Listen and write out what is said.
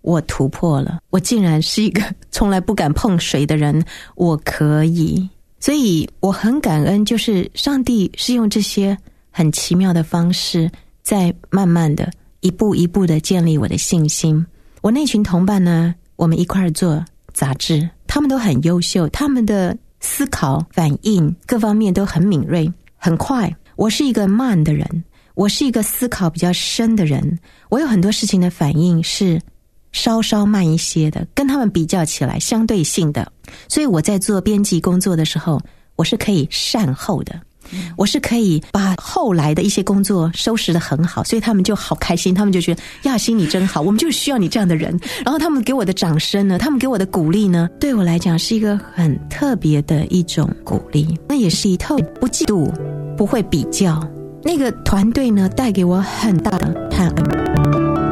我突破了，我竟然是一个从来不敢碰水的人，我可以。所以我很感恩，就是上帝是用这些很奇妙的方式，在慢慢的一步一步的建立我的信心。我那群同伴呢，我们一块儿做杂志，他们都很优秀，他们的思考反应各方面都很敏锐很快。我是一个慢的人，我是一个思考比较深的人，我有很多事情的反应是稍稍慢一些的，跟他们比较起来相对性的。所以我在做编辑工作的时候，我是可以善后的，我是可以把后来的一些工作收拾得很好，所以他们就好开心，他们就觉得亚欣你真好，我们就需要你这样的人。然后他们给我的掌声呢，他们给我的鼓励呢，对我来讲是一个很特别的一种鼓励，那也是一套不嫉妒不会比较。那个团队呢，带给我很大的感恩。